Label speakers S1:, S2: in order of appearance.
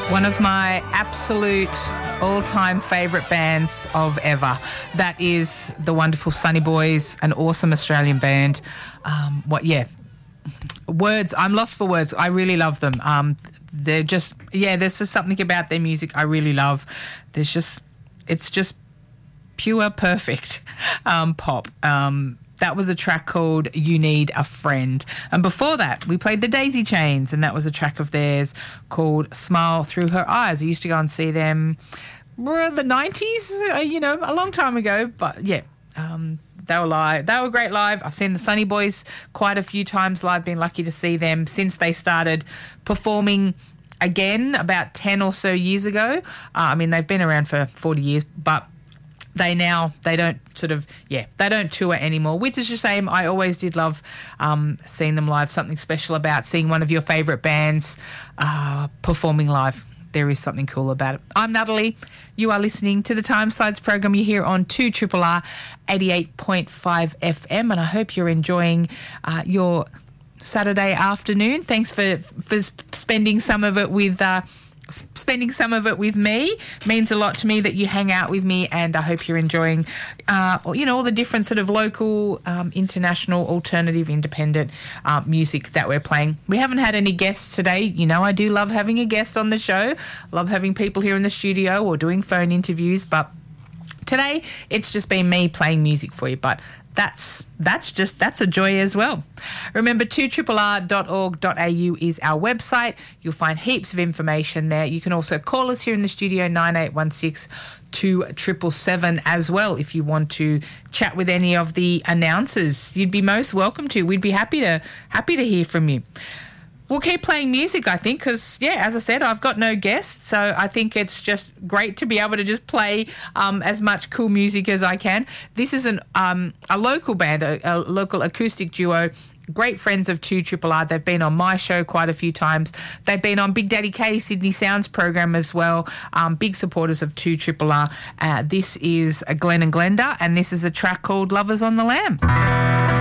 S1: One of my absolute all-time favourite bands of ever. That is the wonderful Sunny Boys, an awesome Australian band. Words, I'm lost for words. I really love them. They're just, there's just something about their music I really love. It's just pure, perfect pop. That was a track called You Need a Friend. And before that, we played the Daisy Chains, and that was a track of theirs called Smile Through Her Eyes. I used to go and see them in the 90s, a long time ago. But, they were live. They were great live. I've seen the Sunny Boys quite a few times live, been lucky to see them since they started performing again about 10 or so years ago. They've been around for 40 years, but they don't tour anymore, which is a shame. I always did love seeing them live. Something special about seeing one of your favourite bands performing live. There is something cool about it. I'm Natalie. You are listening to the Time Slides program. You're here on 2RRR 88.5 FM, and I hope you're enjoying your Saturday afternoon. Thanks for spending some of it with me. Means a lot to me that you hang out with me, and I hope you're enjoying all the different sort of local, international, alternative, independent music that we're playing. We haven't had any guests today. I do love having a guest on the show. Love having people here in the studio or doing phone interviews, but today it's just been me playing music for you. But that's a joy as well. Remember, 2RRR.org.au is our website. You'll find heaps of information there. You can also call us here in the studio, 9816 2777 as well, if you want to chat with any of the announcers. You'd be most welcome to. We'd be happy to hear from you. We'll keep playing music, I think, because, as I said, I've got no guests, so I think it's just great to be able to just play as much cool music as I can. This is a local band, a local acoustic duo, great friends of 2RRR. They've been on my show quite a few times. They've been on Big Daddy K, Sydney Sounds program as well, big supporters of 2RRR. This is Glenn and Glenda, and this is a track called Lovers on the Lam.